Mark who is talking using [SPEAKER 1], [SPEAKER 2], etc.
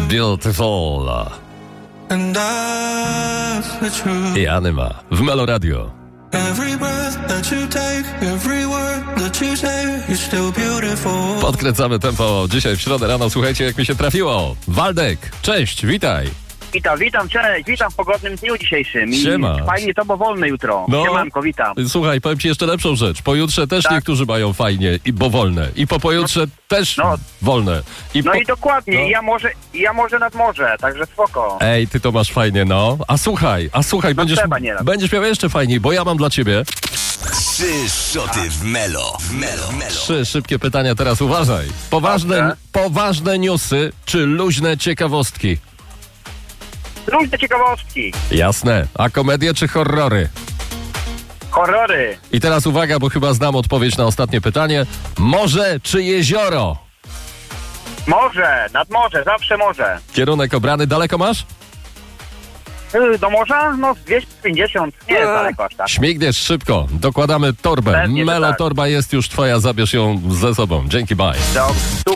[SPEAKER 1] Beautiful. I Anyma w Melo Radio. Podkręcamy tempo dzisiaj w środę rano. Słuchajcie, jak mi się trafiło. Waldek, cześć, witaj.
[SPEAKER 2] Witam, cześć, witam w pogodnym dniu dzisiejszym.
[SPEAKER 1] Siema.
[SPEAKER 2] Fajnie to, bo wolne jutro.
[SPEAKER 1] No.
[SPEAKER 2] Siemanko, witam.
[SPEAKER 1] Słuchaj, powiem ci jeszcze lepszą rzecz. Pojutrze też
[SPEAKER 2] Tak.
[SPEAKER 1] niektórzy mają fajnie, bo wolne. I po pojutrze też wolne.
[SPEAKER 2] I dokładnie,
[SPEAKER 1] No.
[SPEAKER 2] ja może nad morze, także spoko.
[SPEAKER 1] Ej, ty to masz fajnie, no. A słuchaj, będziesz miał jeszcze fajniej, bo ja mam dla ciebie
[SPEAKER 3] 3 szoty w Melo. W Melo.
[SPEAKER 1] 3 szybkie pytania, teraz uważaj. Poważne newsy czy luźne ciekawostki?
[SPEAKER 2] Luźne ciekawostki.
[SPEAKER 1] Jasne. A komedie czy horrory?
[SPEAKER 2] Horrory.
[SPEAKER 1] I teraz uwaga, bo chyba znam odpowiedź na ostatnie pytanie. Morze czy jezioro?
[SPEAKER 2] Morze, nad morze, zawsze morze.
[SPEAKER 1] Kierunek obrany, daleko masz?
[SPEAKER 2] Do morza? No 250, nie jest daleko aż tak.
[SPEAKER 1] Śmigniesz szybko, dokładamy torbę.
[SPEAKER 2] Pewnie, że
[SPEAKER 1] Melo
[SPEAKER 2] tak.
[SPEAKER 1] torba jest już twoja, zabierz ją ze sobą. Dzięki, bye.
[SPEAKER 2] Super.